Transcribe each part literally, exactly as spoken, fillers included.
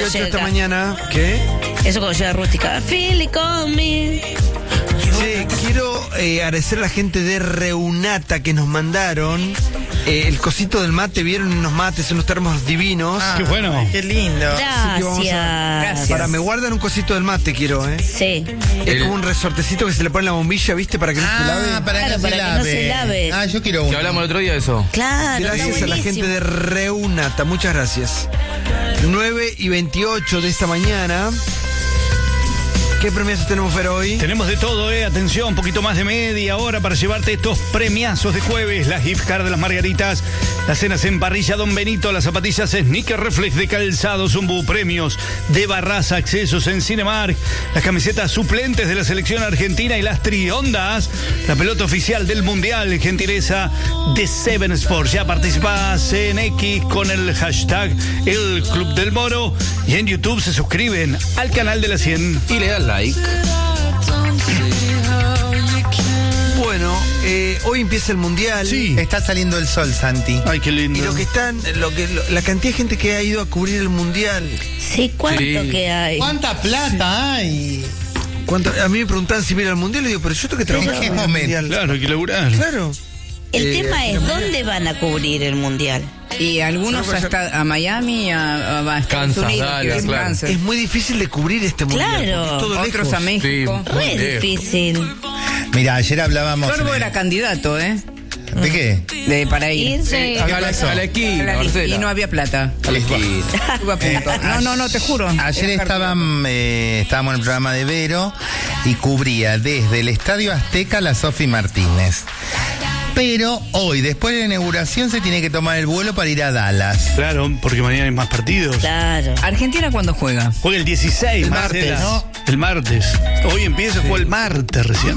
veintiocho de esta mañana. ¿Qué? Eso cuando llega Rústica. Feel it coming. Sí, quiero eh, agradecer a la gente de Reunata que nos mandaron eh, el cosito del mate. Vieron unos mates, unos termos divinos. Ah, qué bueno. Qué lindo. Gracias. a- Gracias. Para, me guardan un cosito del mate, quiero, ¿eh? Sí. Es El- como un resortecito que se le pone en la bombilla, ¿viste? Para que no se lave. Ah, para, Claro, que, para se que no se lave. lave. Ah, yo quiero uno. Que hablamos el otro día de eso. Claro, Gracias está a la buenísimo. gente de Reunata, muchas gracias. nueve y veintiocho de esta mañana. ¿Qué premios tenemos, Fer, hoy? Tenemos de todo, eh. Atención, un poquito más de media hora para llevarte estos premiazos de jueves. La gift card de las Margaritas, las cenas en parrilla Don Benito, las zapatillas Sneaker Reflex de Calzado Zumbu, premios de Barraza, accesos en Cinemark, las camisetas suplentes de la selección argentina y las triondas, la pelota oficial del Mundial, gentileza de Seven Sports. Ya participás en X con el hashtag El Club del Moro y en YouTube se suscriben al canal de la cien. Y le das like. Bueno, eh, hoy empieza el Mundial. Sí. Está saliendo el sol, Santi. Ay, qué lindo. Y lo que están, lo que, lo- la cantidad de gente que ha ido a cubrir el Mundial. Sí, ¿cuánto Sí. que hay? ¿Cuánta plata hay? ¿Cuánto? A mí me preguntaban si viene al Mundial y digo, pero yo tengo que trabajar ¿En qué en el momento? Mundial. Claro, hay que laburar. Claro. El Eh, tema es dónde van a cubrir el Mundial. Y algunos Solo para hasta a Miami, a, a- a Estados Kansas, Unidos, Dallas, que es claro. Kansas. Es muy difícil de cubrir este Mundial. Claro. porque es todo Otros lejos. a México. Sí. Re lejos. difícil. Mira, ayer hablábamos. Sorbo de- era candidato, ¿eh? ¿De qué? De, para ir. Ir, sí. ¿Qué A la, pasó? a la esquina, A la lista, Marcela. y no había plata. A la esquina. Estuve a punto. No, no, no, te juro. Ayer Era estaban, eh, estábamos en el programa de Vero y cubría desde el Estadio Azteca la Sofi Martínez. Pero hoy, después de la inauguración, se tiene que tomar el vuelo para ir a Dallas. Claro, porque mañana hay más partidos. Claro. ¿Argentina cuándo juega? Juega el dieciséis, El martes, Marcela. ¿no? El martes. Hoy empieza, juega el martes recién.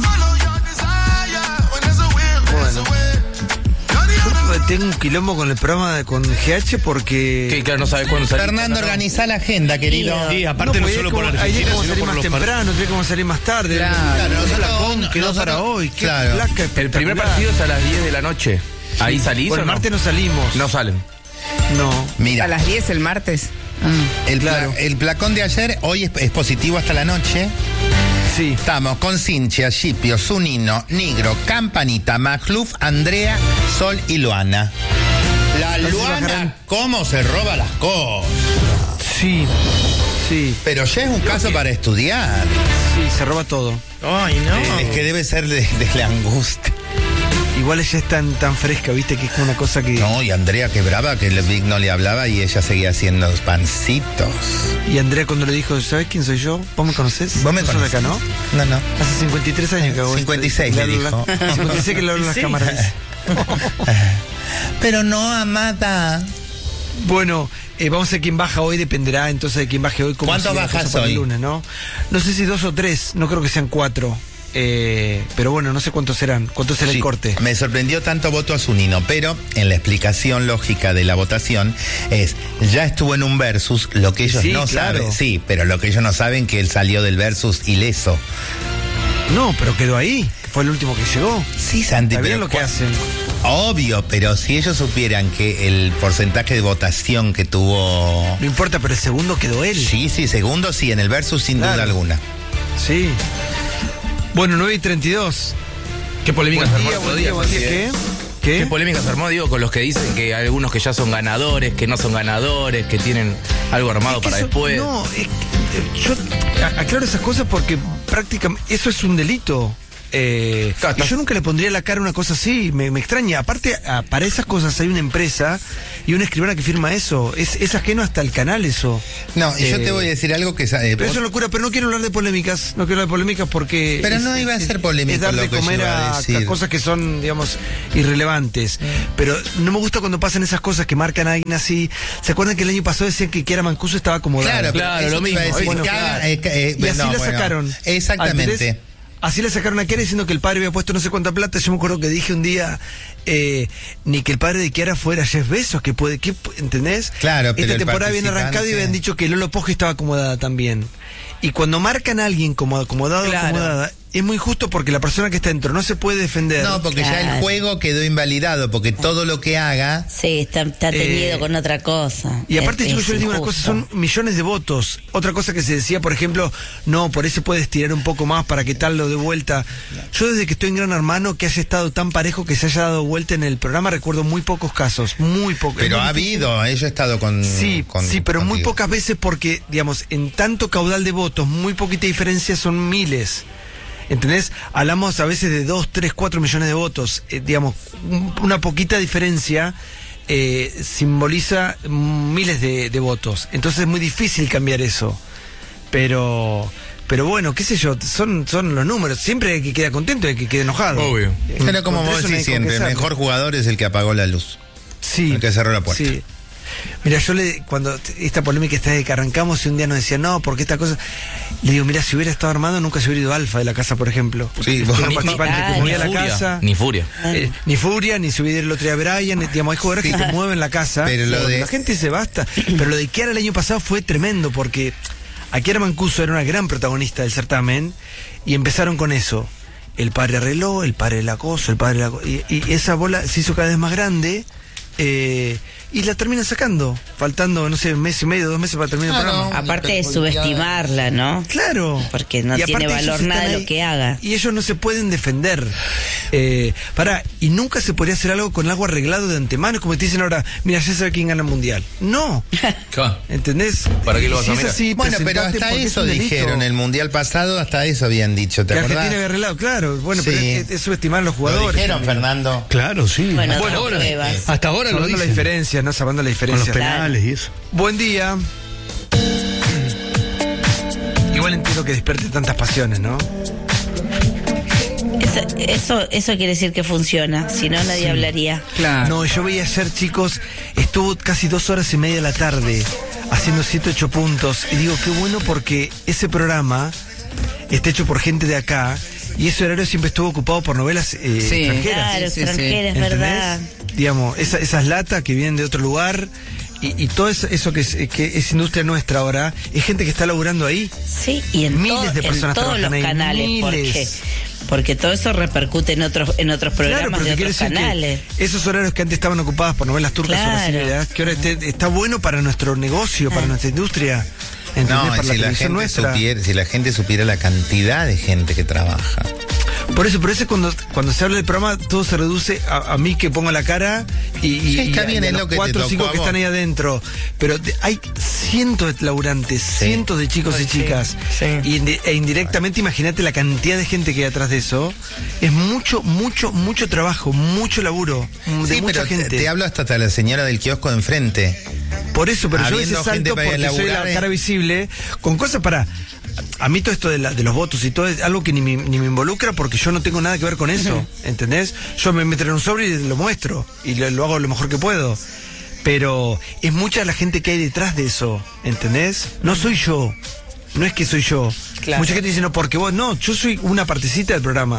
Bueno. Yo tengo un quilombo con el programa de, con G H porque... Que claro, no sabes cuándo salir. Fernando, organiza la agenda, querido. Sí, aparte no, porque solo hay por como- Argentina, hay como sino salir por más los partidos. temprano, tiene como salir más tarde. Claro. Claro, El nosotros- placón quedó nosotros- para hoy. Qué claro. placa El primer espectacular. partido es a las diez de la noche. ¿Ahí salís Bueno, o el no? martes no salimos. No salen. No. Mira, A las diez el martes. Ah. el, pla- claro. el placón de ayer, hoy es, es positivo hasta la noche. Sí. Estamos con Cintia, Scipio, Zunino, Nigro, Campanita, Magluf, Andrea, Sol y Luana. La No se Luana, bajarán. ¿cómo se roba las cosas? Sí. Sí. Pero ya es un caso para estudiar. Sí, se roba todo. Ay, no. Es que debe ser de, de la angustia. Igual ella es tan, tan fresca, viste, que es como una cosa que... No, y Andrea que brava, que el Vic no le hablaba y ella seguía haciendo los pancitos. Y Andrea cuando le dijo, ¿sabes quién soy yo? ¿Vos me conocés? ¿Vos me ¿No sos de conocés? acá, no? No, no. Hace cincuenta y tres años que hago esto. cincuenta y seis Le le hablo dijo. la- cincuenta y seis que le hablo en las cámaras. Pero no, amada. Bueno, eh, vamos a ver quién baja hoy, dependerá entonces de quién baje hoy. Cómo ¿Cuánto sigue la bajas cosa para el hoy? lunes, ¿no? No sé si dos o tres, no creo que sean cuatro. Eh, pero bueno, no sé cuántos serán, cuánto será Sí, el corte. Me sorprendió tanto voto a Zunino, pero en la explicación lógica de la votación es, ya estuvo en un versus, lo que ellos Sí, no claro. saben, sí, pero lo que ellos no saben que él salió del versus ileso. No, pero quedó ahí, fue el último que llegó. Sí, Santi, Está bien pero lo que cua- hacen. Obvio, pero si ellos supieran que el porcentaje de votación que tuvo... No importa, pero el segundo quedó él. Sí, sí, segundo sí, en el versus sin Claro. duda alguna. Sí. Bueno, nueve y treinta y dos. Qué polémica se Buen armó día, el otro buen día, día, buen día. Santi, ¿Qué? ¿eh? ¿Qué? Qué polémica se armó, digo, con los que dicen que hay algunos que ya son ganadores, que no son ganadores, que tienen algo armado Es que para eso- después. No, es que, eh, yo a- aclaro esas cosas porque prácticamente eso es un delito. Eh, Claro, y estás- yo nunca le pondría la cara a una cosa así, me, me extraña. Aparte, a- para esas cosas hay una empresa y una escribana que firma eso. Es, es ajeno hasta el canal eso. No, y yo Eh, te voy a decir algo que... eh, Pero vos- eso es locura, pero no quiero hablar de polémicas, no quiero hablar de polémicas porque... Pero es- no iba a es- ser polémico Es dar lo de que yo comer iba a a, decir. a cosas que son, digamos, irrelevantes. Pero no me gusta cuando pasan esas cosas que marcan a alguien así. ¿Se acuerdan que el año pasado decían que Kiara Mancuso estaba acomodada? Claro, Claro, pero eso lo te iba a mismo. decir, Bueno, que claro. hagan, eh, que, eh, Y así no, la bueno, sacaron. Exactamente. ¿Entendés? Así le sacaron a Kiara diciendo que el padre había puesto no sé cuánta plata. Yo me acuerdo que dije un día, eh, ni que el padre de Kiara fuera Jeff Bezos, que puede, que, ¿entendés? Claro, pero Esta el temporada viene arrancado y participante- habían dicho que Lolo Poge estaba acomodada también. Y cuando marcan a alguien como acomodado o Claro. acomodada, es muy injusto porque la persona que está dentro no se puede defender. No, porque ya el Claro. juego quedó invalidado, porque todo lo que haga... Sí, está, está teñido Eh, con otra cosa. Y aparte, Es- chicos, es yo les digo una cosa, injusto. son millones de votos. Otra cosa que se decía, por ejemplo, no, por eso puedes tirar un poco más para que tal lo dé vuelta. Yo desde que estoy en Gran Hermano, que haya estado tan parejo que se haya dado vuelta en el programa, recuerdo muy pocos casos, muy pocos. Pero Es muy ha difícil. habido, yo he estado con... Sí, con- sí, pero muy contigo. pocas veces porque, digamos, en tanto caudal de votos, muy poquita diferencia, son miles. ¿Entendés? Hablamos a veces de dos, tres, cuatro millones de votos. Eh, digamos, un- una poquita diferencia eh, simboliza miles de, de votos. Entonces es muy difícil cambiar eso. Pero... Pero bueno, qué sé yo, son, son los números. Siempre hay que quedar contento y hay que quedar enojado. Obvio. Eh, Pero como contra vos eso no hay decís con qué siempre, el hacer. mejor jugador es el que apagó la luz. Sí. El que cerró la puerta. Sí. Mira, yo le, cuando t- esta polémica está desde que arrancamos y un día nos decía, no, porque esta cosa. Le digo, mira, si hubiera estado armado, nunca se hubiera ido Alfa de la casa, por ejemplo. Sí, Que vos- era un Ni- participante ni- que movía la furia, casa. Ni furia. Eh, ni Furia, ni se hubiera ido el otro día Brian, ni- digamos, hay jugadores que te mueven la casa. Pero lo Cuando de- La gente se basta. Pero lo de Kiara el año pasado fue tremendo, porque a Kiara Mancuso era una gran protagonista del certamen, y empezaron con eso. El padre arregló, el padre la cosa, el padre la co- y, y esa bola se hizo cada vez más grande, eh, y la terminan sacando, faltando, no sé, un mes y medio, dos meses para terminar el Claro. programa. Aparte de subestimarla, ¿no? Claro. Porque no Y tiene aparte valor ellos nada están de ahí, lo que haga. Y ellos no se pueden defender. Eh, pará, y nunca se podría hacer algo con algo arreglado de antemano, como te dicen ahora, mira, ya sabe quién gana el mundial. No. Claro. ¿Entendés? ¿Para qué lo vas Si a es mirar? así, Bueno, pero presentate hasta porque es eso un delito. dijeron, el mundial pasado hasta eso habían dicho, ¿te Que acordás? Argentina había arreglado, claro. Bueno, pero Sí. es, es subestimar a los Lo jugadores. dijeron, también. Fernando. Claro, sí. Bueno, hasta no ahora, pruebas. hasta ahora lo Sabiendo la dicen. diferencia, ¿no? Sabiendo la Con los diferencia. penales y eso. Buen día. Igual entiendo que despierte tantas pasiones, ¿no? Eso, eso, eso quiere decir que funciona, si no nadie hablaría. Claro. No, yo veía ayer, chicos, estuvo casi dos horas y media de la tarde haciendo siete, ocho puntos. Y digo, qué bueno porque ese programa está hecho por gente de acá y ese horario siempre estuvo ocupado por novelas eh, Sí. extranjeras. Claro, sí, sí, extranjera, es ¿Entendés? verdad. Digamos, esa- esas latas que vienen de otro lugar y, y todo eso, eso que, es, que es industria nuestra ahora, es gente que está laburando ahí. Sí, y en, Miles to- de en personas todos los trabajan ahí, canales, porque, miles. porque todo eso repercute en otros en otros programas Claro, pero de te quiero otros decir canales. que esos horarios que antes estaban ocupados por novelas turcas o Claro. brasileñas, que ahora esté- está bueno para nuestro negocio, para nuestra industria. ¿entendés? No, Para si la, televisión gente nuestra. supiera, si la gente supiera la cantidad de gente que trabaja. Por eso, por eso cuando, cuando se habla del programa, todo se reduce a, a mí que pongo la cara y, y, Sí, está y a- bien, y a es los lo que te cuatro o tocó cinco a que vos. están ahí adentro. Pero de- hay cientos de laburantes, cientos de chicos y chicas. Y indi- e indirectamente, imagínate la cantidad de gente que hay atrás de eso. Es mucho, mucho, mucho trabajo, mucho laburo de Sí, mucha pero te, gente. te hablo hasta la señora del kiosco de enfrente. Por eso, pero yo Habiendo ese gente salto para ir a porque soy la laburar, eh. cara visible, con cosas para... A mí todo esto de, la- de los votos y todo es algo que ni me, ni me involucra porque yo no tengo nada que ver con eso, ¿entendés? Yo me meto en un sobre y lo muestro y lo, lo hago lo mejor que puedo. Pero es mucha la gente que hay detrás de eso, ¿entendés? No soy yo, no es que soy yo. Claro. Mucha gente dice, no, porque vos, no, yo soy una partecita del programa.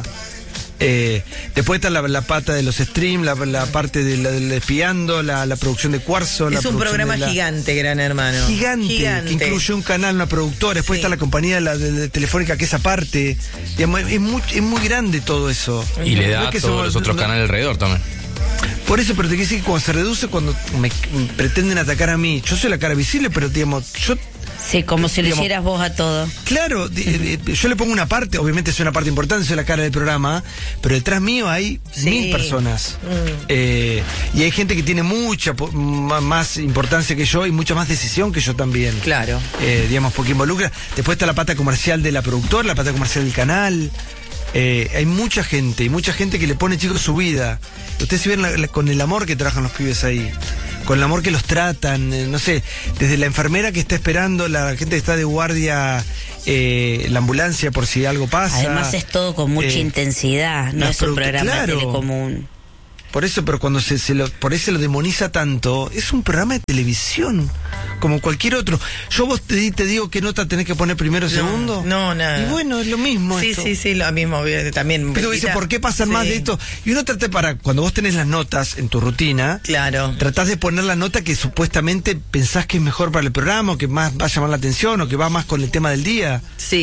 Eh, después está la, la pata de los streams, la, la parte de la- del espiando, la, la producción de Cuarzo. la Es un producción programa de la- gigante, Gran Hermano. Gigante, que incluye un canal, una productora, después Sí. está la compañía de la, de- de Telefónica que es aparte. Digamos, es, muy, es muy grande todo eso. Y le No da es a que todos somos- los otros no- canales alrededor también. Por eso, pero te quiero decir que cuando se reduce, cuando me, me pretenden atacar a mí, yo soy la cara visible, pero digamos, yo, Sí, como si lo Digamos- hicieras vos a todo. claro, di- di- yo le pongo una parte, obviamente soy una parte importante, soy la cara del programa, pero detrás mío hay Sí. mil personas. Eh, y hay gente que tiene mucha po- ma- más importancia que yo y mucha más decisión que yo también. Claro. Eh, digamos, porque involucra. Después está la pata comercial de la productora, la pata comercial del canal. Eh, hay mucha gente, y mucha gente que le pone, chicos, su vida. Ustedes se ven la- la- con el amor que trabajan los pibes ahí, con el amor que los tratan, eh, no sé, desde la enfermera que está esperando, la gente que está de guardia, eh, la ambulancia por si algo pasa. Además es todo con mucha Eh, intensidad, no las es un produ- programa claro. telecomún. Por eso, pero cuando se, se lo, por eso se lo demoniza tanto, es un programa de televisión, como cualquier otro. Yo vos te, di- te digo qué nota tenés que poner primero o segundo. no, nada. Y bueno, es lo mismo. Sí, esto. sí, sí, lo mismo. eh, También. Pero dice, ¿por qué pasan más Sí. de esto? Y uno trata para, cuando vos tenés las notas en tu rutina, Claro. tratás de poner la nota que supuestamente pensás que es mejor para el programa, o que más va a llamar la atención, o que va más con el tema del día. Sí.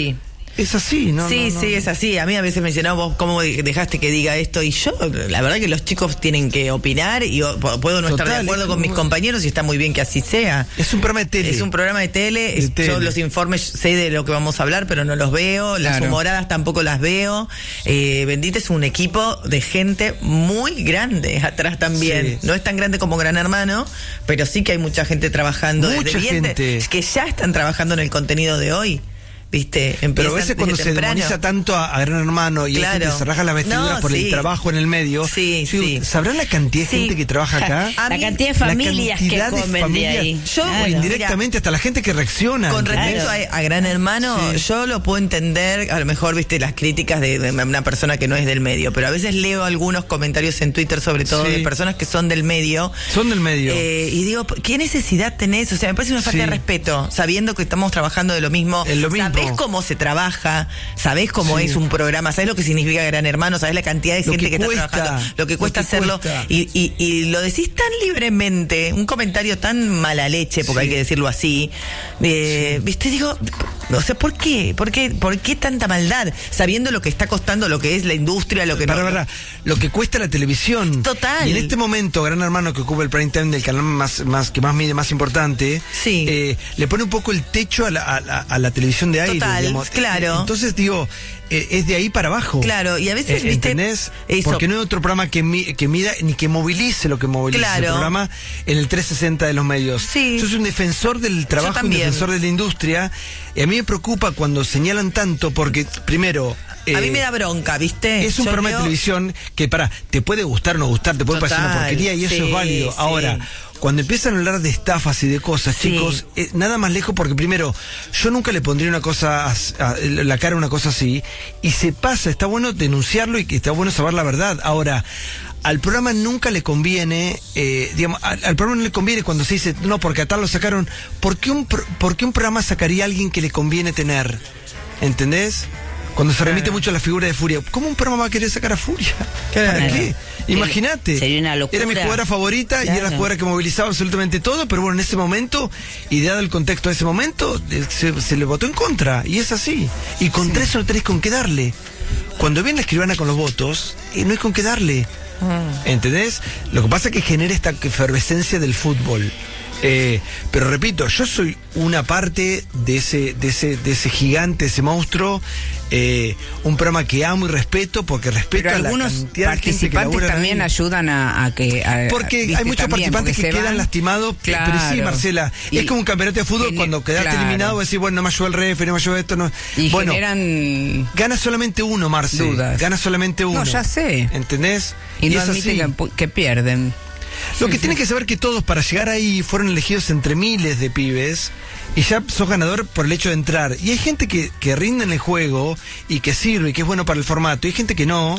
Es así, ¿no? Sí, no, no, sí, no. es así. A mí a veces me dicen, no, vos cómo dejaste que diga esto. Y yo, la verdad que los chicos tienen que opinar y yo puedo no estar Total, de acuerdo es con como- mis compañeros y está muy bien que así sea. Es un programa de tele. Es un programa de tele, De es- tele. yo los informes sé de lo que vamos a hablar, pero no los veo, las Claro. humoradas tampoco las veo. Eh, Bendita es un equipo de gente muy grande atrás también. Sí. No es tan grande como Gran Hermano, pero sí que hay mucha gente trabajando. Mucha desde bien de- gente. que ya están trabajando en el contenido de hoy. ¿Viste? Pero a Empiezan veces cuando desde se temprano. demoniza tanto a, a Gran Hermano y hay Claro. gente que se raja las vestiduras No, por sí. el trabajo en el medio, Sí, yo digo, sí. ¿sabrán la cantidad de Sí. gente que trabaja acá? A La mí- cantidad de La familias que cantidad de comen de familias, ahí. Yo, o Claro. indirectamente, hasta la gente que reacciona. Con ¿entendés? respecto a, a Gran Hermano, Sí. yo lo puedo entender, a lo mejor, viste, las críticas de, de una persona que no es del medio, pero a veces leo algunos comentarios en Twitter, sobre todo Sí. de personas que son del medio. Son del medio. Eh, y digo, ¿qué necesidad tenés? O sea, me parece una falta Sí. de respeto, sabiendo que estamos trabajando de lo mismo. En lo mismo. Sabés cómo se trabaja, sabés cómo Sí. es un programa, sabés lo que significa Gran Hermano, sabés la cantidad de Lo gente que que, cuesta, está trabajando, lo que lo cuesta que hacerlo. cuesta. Y, y, y lo decís tan libremente, un comentario tan mala leche, porque Sí. hay que decirlo así. Eh, ¿Viste? Digo, o sea, ¿por qué? ¿Por qué? ¿Por qué tanta maldad? Sabiendo lo que está costando lo que es la industria, lo que Para, no. para, lo que cuesta la televisión. Total. Y en este momento, Gran Hermano, que ocupa el prime time del canal más, más que más mide, más importante, Sí. eh, le pone un poco el techo a la, a la- a la televisión de aire. Total, digamos. claro. Entonces, digo, eh, es de ahí para abajo. Claro, y a veces, Eh, ¿viste? ¿Entendés? Eso. Porque no hay otro programa que, mi- que mida ni que movilice lo que moviliza Claro. el programa en el trescientos sesenta de los medios. Sí. Yo soy un defensor del trabajo, un también. defensor de la industria. Y a mí me preocupa cuando señalan tanto porque, primero... A mí eh, me da bronca, ¿viste? es un Yo programa veo- de televisión que, para, te puede gustar o no gustar, te puede parecer una Total, porquería y eso sí, es válido. sí. Ahora, cuando empiezan a hablar de estafas y de cosas, Sí. chicos, eh, nada más lejos porque primero, yo nunca le pondría una cosa, as- a- la cara a una cosa así, y se pasa, está bueno denunciarlo y que está bueno saber la verdad. Ahora, al programa nunca le conviene, eh, digamos, al, al programa no le conviene cuando se dice, no, porque a tal lo sacaron, ¿por qué un, pro- por qué un programa sacaría a alguien que le conviene tener? ¿Entendés? Cuando se remite mucho a la figura de Furia. ¿Cómo un programa va a querer sacar a Furia? ¿Para Claro. qué? Imagínate. Sería una locura. Era mi jugadora favorita y era la Claro. jugadora que movilizaba absolutamente todo, pero bueno, en ese momento, y dado el contexto de ese momento, eh, se, se le votó en contra. Y es así. Y contra eso no tenés con qué darle. Cuando viene la escribana con los votos, eh, no hay con qué darle. ¿Entendés? Lo que pasa es que genera esta efervescencia del fútbol. Eh, pero repito, yo soy una parte de ese, de ese, de ese gigante, ese monstruo, eh, un programa que amo y respeto porque respeto Pero a la algunos cantidad de gente que participantes labura también ahí. ayudan a, a que... a- Porque viste, hay muchos también, participantes porque que se quedan van. lastimados. Claro. Pero sí, Marcela, Y- es como un campeonato de fútbol gene- cuando quedaste claro. eliminado, decís, bueno, no me ayudó el refe, no me ayudó esto, no. Y bueno, generan... gana solamente uno, Marce. dudas. Gana solamente uno. No, ya sé. ¿Entendés? Y no es admiten así. que, que pierden. Lo que tienen que saber que todos para llegar ahí fueron elegidos entre miles de pibes y ya sos ganador por el hecho de entrar. Y hay gente que, que rinde en el juego y que sirve y que es bueno para el formato. Y hay gente que no.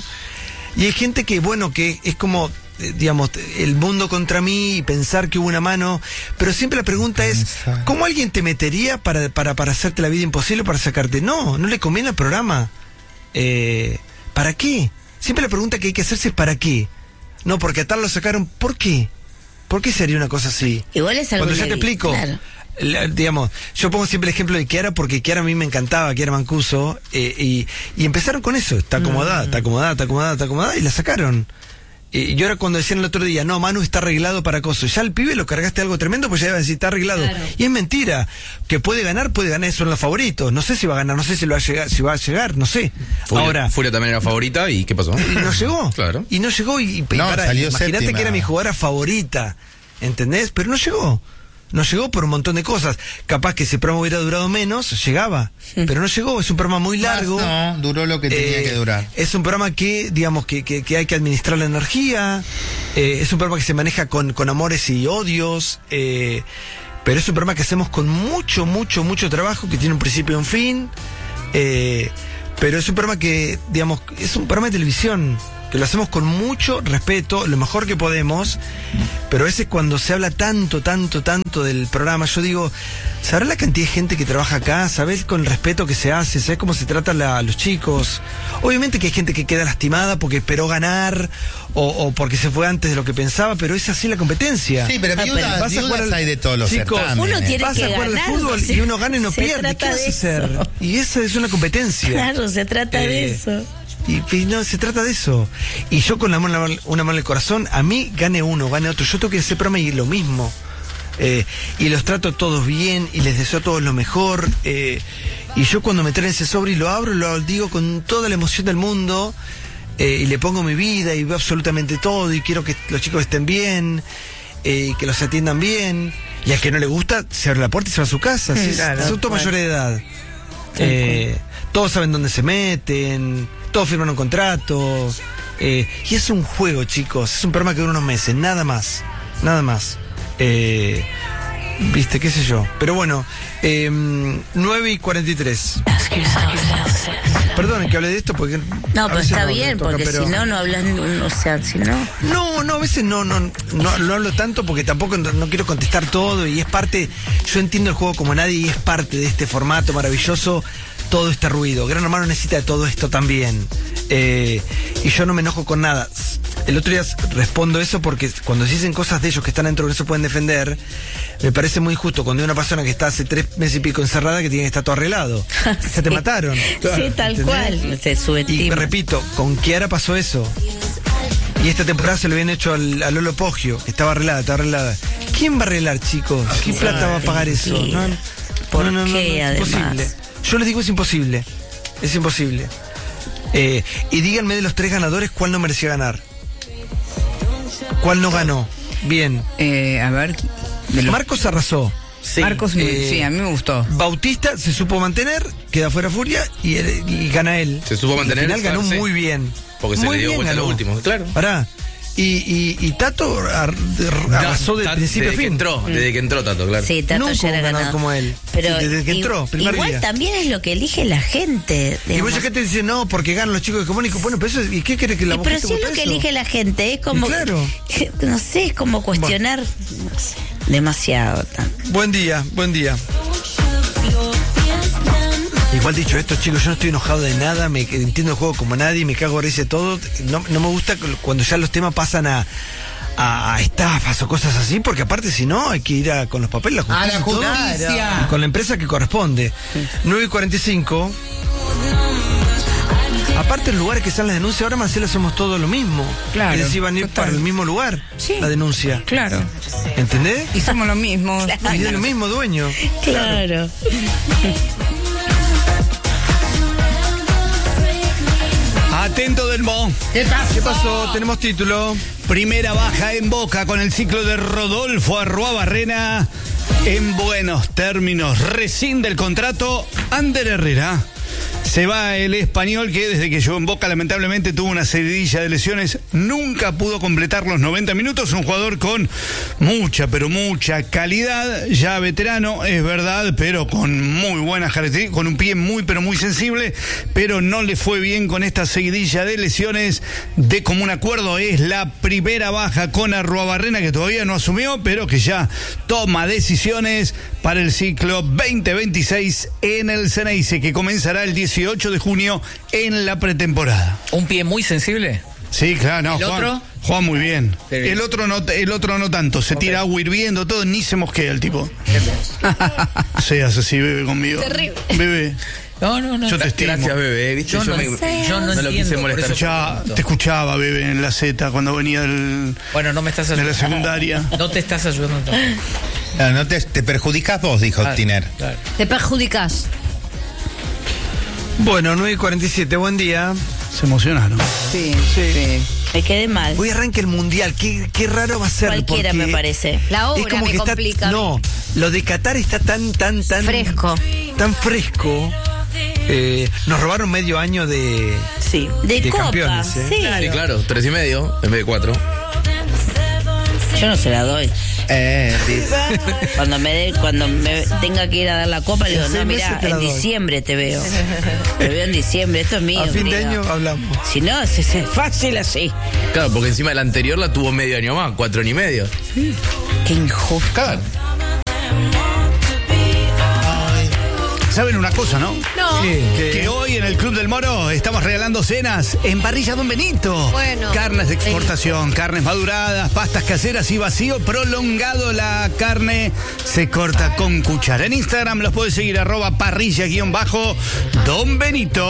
Y hay gente que, bueno, que es como, eh, digamos, el mundo contra mí y pensar que hubo una mano. Pero siempre la pregunta es, Pensar. ¿cómo alguien te metería para, para, para hacerte la vida imposible, para sacarte? No, no le conviene al programa. Eh, ¿Para qué? Siempre la pregunta que hay que hacerse es ¿para qué? No, porque a tal lo sacaron. ¿Por qué? ¿Por qué sería una cosa así? Igual es algo Cuando yo te inédito, explico, claro. la- digamos, yo pongo siempre el ejemplo de Kiara porque Kiara a mí me encantaba, Kiara Mancuso, eh, y, y empezaron con eso, está acomodada, está acomodada, está acomodada, está acomodada, y la sacaron. Y yo era cuando decían el otro día, no, Manu está arreglado para acoso. Ya al pibe lo cargaste algo tremendo, pues ya iba a decir, está arreglado. Claro. Y es mentira. Que puede ganar, puede ganar, son los favoritos. No sé si va a ganar, no sé si, lo va, a llegar, si va a llegar, no sé. Furia, Ahora, Furia también era favorita y ¿qué pasó? y no llegó. Claro. Y no llegó y, y No, para, salió imagínate séptima. que era mi jugadora favorita. ¿Entendés? Pero no llegó. No llegó por un montón de cosas. Capaz que ese programa hubiera durado menos, llegaba. Pero no llegó, es un programa muy largo. No, duró lo que tenía Eh, que durar. Es un programa que, digamos, que, que, que hay que administrar la energía. Eh, es un programa que se maneja con, con amores y odios. Eh, pero es un programa que hacemos con mucho, mucho, mucho trabajo, que tiene un principio y un fin. Eh, pero es un programa que, digamos, es un programa de televisión. que lo hacemos con mucho respeto, lo mejor que podemos, pero a veces cuando se habla tanto, tanto, tanto del programa, yo digo, ¿sabrá la cantidad de gente que trabaja acá? ¿Sabés con el respeto que se hace? ¿Sabés cómo se trata la, a los chicos? Obviamente que hay gente que queda lastimada porque esperó ganar o, o porque se fue antes de lo que pensaba, pero es así la competencia. Sí, pero Ah, viudas, pero vas a viudas jugar al- hay de todos los Chicos, certámenes. uno tiene Vas que a jugar al ganar, fútbol se- y uno gana y no se pierde. ¿Qué trata vas a de hacer? eso. Y esa es una competencia. Claro, se trata de Eh, eso. Y, y no, se trata de eso. Y yo con la mano, una mano en el corazón, a mí gane uno, gane otro. Yo tengo que hacer programa y lo mismo. Eh, y los trato a todos bien y les deseo a todos lo mejor. Eh, y yo cuando me traen ese sobre y lo abro, lo digo con toda la emoción del mundo. Eh, y le pongo mi vida y veo absolutamente todo. Y quiero que los chicos estén bien, eh, que los atiendan bien. Y al que no le gusta, se abre la puerta y se va a su casa. Sí, claro, son todos claro. mayores de edad. Eh, todos saben dónde se meten, todos firman un contrato. Eh, y es un juego, chicos. Es un programa que dura unos meses, nada más. Nada más. Eh, Viste, qué sé yo. Pero bueno, eh, nueve y cuarenta y tres. Perdón que hable de esto porque. No, a pero veces está me bien, toca, porque pero- si no, no hablas, o sea, si no... No, no, a veces no, no, no, no hablo tanto porque tampoco no, no quiero contestar todo y es parte, yo entiendo el juego como nadie y es parte de este formato maravilloso, todo este ruido. Gran Hermano necesita de todo esto también. Eh, y yo no me enojo con nada. El otro día respondo eso porque cuando se dicen cosas de ellos que están dentro que no se pueden defender, me parece muy injusto cuando hay una persona que está hace tres meses y pico encerrada que tiene que estar todo arreglado. Ya te Sí. mataron. Sí, tal ¿Entendés? cual. Se Y subestima. repito, con Kiara pasó eso. Y esta temporada se lo habían hecho al, a Lolo Poggio, que estaba arreglada, estaba arreglada. ¿Quién va a arreglar, chicos? ¿Qué plata va a pagar eso? Sí. No, ¿Por no, no, no, qué, no, es además? imposible. Yo les digo es imposible. Es imposible. Eh, y díganme de los tres ganadores cuál no merecía ganar. ¿Cuál no ganó? Bien. Eh, a ver. de los- Marcos arrasó. Marcos, eh, sí, a mí me gustó. Bautista se supo mantener, queda fuera Furia y, él- y gana él. Se supo Y mantener, Al final ganó sí. muy bien. Porque se Muy le dio bien vuelta a lo ganó. último, claro. Pará. Y, y, y Tato ar- de- arrasó de Tato, principio a desde que fin. entró, desde que entró Tato, claro. Sí, Tato Nunca ya era hubo ganador ganador. como él. Pero Sí, desde que i- entró, primer igual día. también es lo que elige la gente. Y digamos. mucha gente dice, no, porque ganan los chicos de Común. Y bueno, pero eso, ¿y qué quiere que la Y pero gente si es vote lo que eso? elige la gente, es como. Y claro. No sé, es como cuestionar. No sé, demasiado. tan- Buen día, buen día. Igual dicho esto, chicos, yo no estoy enojado de nada, me entiendo el juego como nadie, me cago de risa de todo. No, no me gusta cuando ya los temas pasan a, a, a estafas o cosas así, porque aparte si no hay que ir a- con los papeles, la A la justicia, y todo, justicia. y con la empresa que corresponde. nueve y cuarenta y cinco. Aparte en lugares que salen las denuncias, ahora Marcela somos todos lo mismo. Claro, Es decir, van a ir total. para el mismo lugar Sí. la denuncia. Claro. ¿Entendés? Y somos los mismos. Y del mismo dueño. Claro. Atento del Mo. ¿Qué pasa? ¿Qué pasó? Tenemos título. Primera baja en Boca con el ciclo de Rodolfo Arruabarrena. En buenos términos, rescinde el contrato Ander Herrera. Se va el español que desde que llegó en Boca lamentablemente tuvo una seguidilla de lesiones, nunca pudo completar los noventa minutos, un jugador con mucha, pero mucha calidad, ya veterano, es verdad, pero con muy buenas características, con un pie muy, pero muy sensible, pero no le fue bien con esta seguidilla de lesiones. De común acuerdo es la primera baja con Arruabarrena, que todavía no asumió, pero que ya toma decisiones para el ciclo veinte veintiséis en el Ceneice, que comenzará el dieciocho de junio en la pretemporada. Un pie muy sensible. Sí, claro, no, ¿El Juan, otro? Juan muy bien. Qué bien. El otro no, el otro no tanto, se tira agua hirviendo, todo, ni se mosquea el tipo. Seas así, bebe conmigo. Terrible. Bebe. No, no, no. Yo te estimo. Gracias, bebé, ¿viste? Yo no, me- yo no, no lo quise entiendo, por molestar. eso Ya pregunto. te escuchaba, bebe, en la Z cuando venía del, Bueno, no me estás de la ayudando. secundaria. No te estás ayudando tampoco. No, no te, te perjudicas vos, dijo Claro, Tiner. claro. Te perjudicas. Bueno, nueve y cuarenta y siete, buen día. Se emocionaron. Sí, Sí. sí. Me quedé mal. Hoy arranca el mundial, qué, qué raro va a ser. Cualquiera porque me parece. La hora es como me que está, complica. no, lo de Qatar está tan, tan, tan Fresco. tan fresco. Eh, nos robaron medio año de, Sí. De, de copa, campeones, ¿eh? sí. Sí, claro, tres y medio en vez de cuatro. Yo no se la doy. Eh, sí. Cuando me dé, cuando me tenga que ir a dar la copa, le digo, En no, seis mira, meses te la en doy. diciembre te veo. Te veo en diciembre, esto es mío. A fin de querido. año hablamos. Si no, es, es fácil así. Claro, porque encima la anterior la tuvo medio año más, cuatro años y medio. Qué injusto. Claro. ¿Saben una cosa, no? No. Que hoy en el Club del Moro estamos regalando cenas en Parrilla Don Benito. Bueno. Carnes de exportación, carnes maduradas, pastas caseras y vacío prolongado. La carne se corta con cuchara. En Instagram los puedes seguir arroba parrilla guión bajo Don Benito.